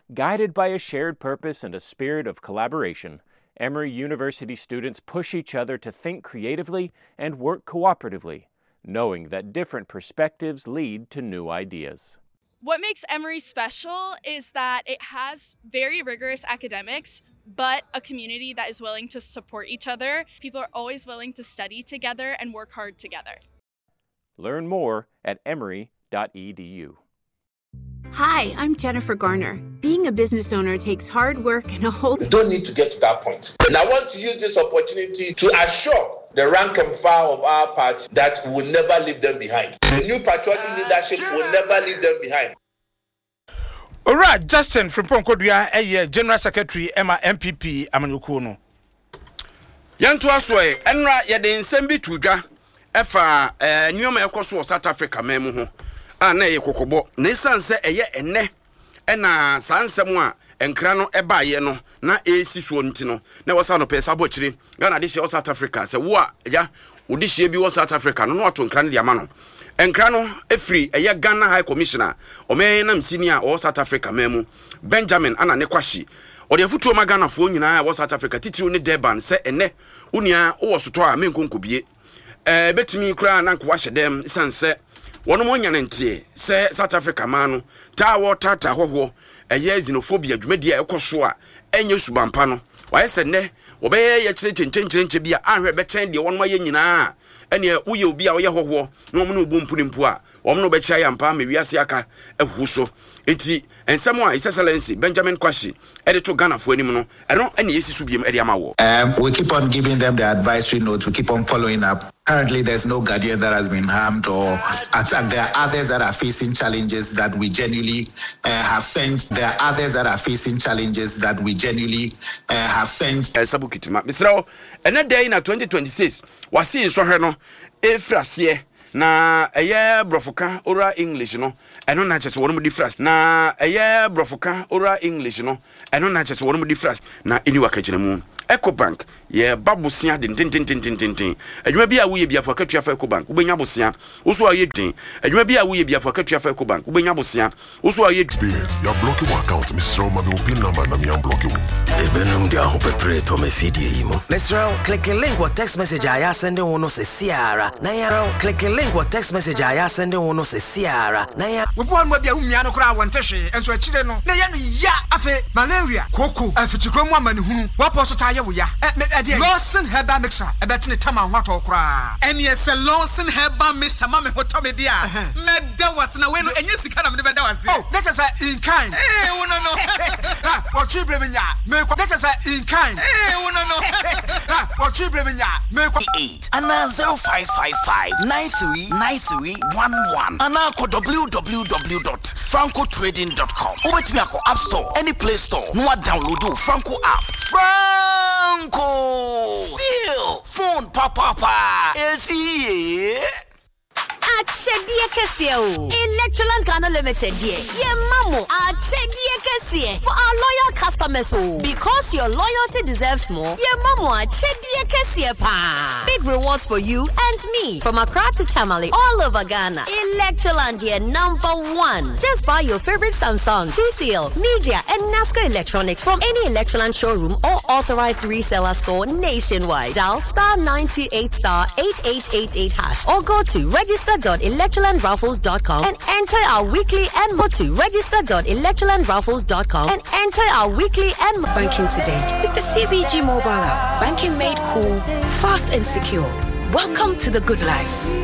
Guided by a shared purpose and a spirit of collaboration, Emory University students push each other to think creatively and work cooperatively, knowing that different perspectives lead to new ideas. What makes Emory special is that it has very rigorous academics, but a community that is willing to support each other. People are always willing to study together and work hard together. Learn more at emory.edu. Hi, I'm Jennifer Garner. Being a business owner takes hard work and a whole... You don't need to get to that point. And I want to use this opportunity to assure the rank and file of our party that we will never leave them behind. The new patriotic leadership will never leave them behind. All right, Justin from Ponkodua, General Secretary, Emma MPP, Amanukuno. Yantu aswe, enra yede nsembi tuja, efa nyoma ekoso South Africa memu ho. Na ye kokobo, na isanse eye enne, ena sansemu a enkra no eba ye no, na esi so nti no, na wasa no pesa bochire, Ghana de she South Africa, se wo a ya, odi hye bi wo South Africa, no ato nkra no de ama no. Enkra no efri eye Ghana High Commissioner, omenam senior o South Africa memu, Benjamin ana ne kwashi. Odi afutu ma Ghana fo nyina wo South Africa, titiri ne Durban se enne, unia wo soto a menkonkobie. Betimi kura na nkwa hyedem sanse wono mo nyanentie se South Africa manu ta wo tata hoho eye xenophobia dwumadi a ekoso a enye subampa no waye se ne obeye ye kire bia ahwe bechen de wono maye nyina ene uye obi a wo ye hoho no mo no obumpunimpua a wono no becha ya mpa mewiase aka ehuso enti ensemo a His Excellency Benjamin Kwashi edito Ghana fo anim no eno ene yesi subiem ede amawo. We keep on giving them the advisory notes. We keep on following up. Currently, there's no Guardian that has been harmed or attacked. There are others that are facing challenges that we genuinely have sent. There are others that are facing challenges that we genuinely have sent. Sabukitima, Mr. Ene day na 2026 wasi nsohwe no efrasie na eye brofoka ora English no eno na chese wono mu difference na eye brofoka ora English no eno na chese wono mu difference na eni wakagina mu Ecobank ye babusia din adwuma bi a wo ye biafo akatua fa Ecobank wo benya bosia wo so aye din adwuma bi a wo ye biafo akatua fa Ecobank wo benya bosia wo so aye experience you block your account Mr. Roma no pin number na me unblock you ebenum dia ho pepre to me feedie imo Mr. click the link what text message I send wono se siara na ya click the link what text message I send wono se siara na ya we bo anwa bia humia no kra wonte hwe enso akire no na ya no ya afi malaria koko afitikro mu amane hunu wapo so ta ye wo ya Lawson Herbal Mixer ebetine tama hwato kra ene yes Lawson Herbal Mixer ma me hoto me dia meda was na we no enye sika na me beda was oh let us in kind wo no what you bring nya me ko let us in kind wo no what you bring nya me ko 8 and 0555939311 and ko www.francotrading.com obet me ko App Store any Play Store no download the Franco app Franco still phone papa Achedie kese o Electroland Ghana Limited ye mamo achedie kese for our loyal customers o because your loyalty deserves more ye mamo achedie kese pa big rewards for you and me from Accra to Tamale all over Ghana. Electroland ye #1. Just buy your favorite Samsung, TCL, Media and Nasco electronics from any Electroland showroom or authorized reseller store nationwide. Dial *928*8888# or go to register.electrolandraffles.com and enter our weekly and go to register.electrolandraffles.com and enter our weekly and banking today with the CBG mobile app. Banking made cool, fast and secure. Welcome to the good life.